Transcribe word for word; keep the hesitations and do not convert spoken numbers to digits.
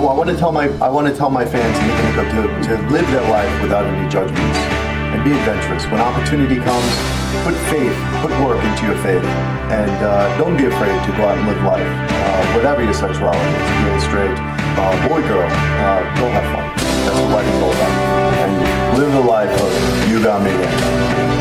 well, I want to tell my I want to tell my fans to, to live their life without any judgments and be adventurous. When opportunity comes, put faith, put work into your faith, and uh, don't be afraid to go out and live life. Uh, whatever your sexuality is, gay, straight, uh, boy, girl, uh, go have fun. That's what life is all about. And live the life of you got me.